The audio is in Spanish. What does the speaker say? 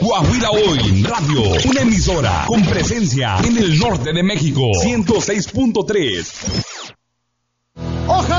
Coahuila Hoy Radio, una emisora con presencia en el norte de México. 106.3. Ojalá